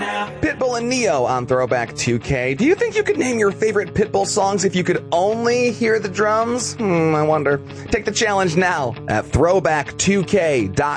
Pitbull and Neo on Throwback 2K. Do you think you could name your favorite Pitbull songs if you could only hear the drums? I wonder. Take the challenge now at throwback2k.com.